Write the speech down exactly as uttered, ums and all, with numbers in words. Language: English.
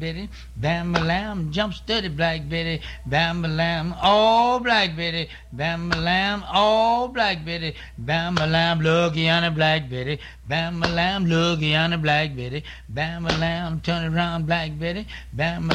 Betty, bam a lamb, jump steady, Black Betty, bam a lamb, oh Black Betty, bam a lamb, oh Black Betty, bam a lamb, looky on a Black Betty, bam a lamb, looky on a Black Betty, bam a lamb, turn around, Black Betty, bam a